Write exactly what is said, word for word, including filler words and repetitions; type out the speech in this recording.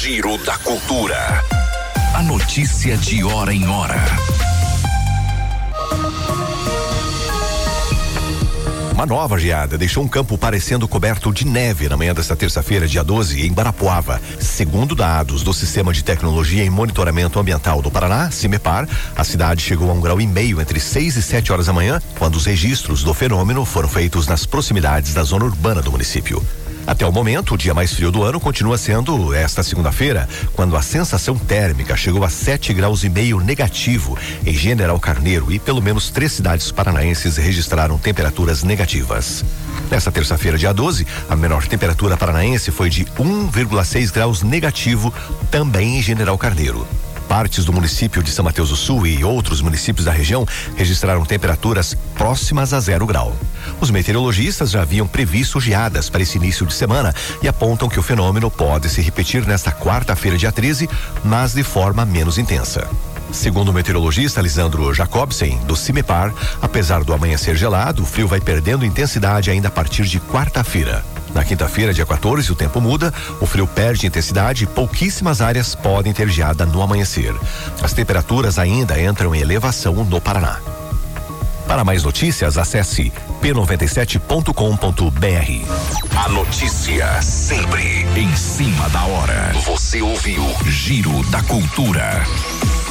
Giro da Cultura. A notícia de hora em hora. Uma nova geada deixou um campo parecendo coberto de neve na manhã desta terça-feira, dia doze, em Guarapuava. Segundo dados do Sistema de Tecnologia e Monitoramento Ambiental do Paraná, CIMEPAR, a cidade chegou a um grau e meio entre seis e sete horas da manhã, quando os registros do fenômeno foram feitos nas proximidades da zona urbana do município. Até o momento, o dia mais frio do ano continua sendo esta segunda-feira, quando a sensação térmica chegou a sete graus e meio negativo em General Carneiro e pelo menos três cidades paranaenses registraram temperaturas negativas. Nessa terça-feira, dia doze, a menor temperatura paranaense foi de um vírgula seis graus negativo, também em General Carneiro. Partes do município de São Mateus do Sul e outros municípios da região registraram temperaturas próximas a zero grau. Os meteorologistas já haviam previsto geadas para esse início de semana e apontam que o fenômeno pode se repetir nesta quarta-feira, dia treze, mas de forma menos intensa. Segundo o meteorologista Lisandro Jacobsen, do CIMEPAR, apesar do amanhecer gelado, o frio vai perdendo intensidade ainda a partir de quarta-feira. Na quinta-feira, dia quatorze, o tempo muda, o frio perde intensidade e pouquíssimas áreas podem ter geada no amanhecer. As temperaturas ainda entram em elevação no Paraná. Para mais notícias, acesse p noventa e sete ponto com ponto b r. A notícia sempre em cima da hora. Você ouviu Giro da Cultura.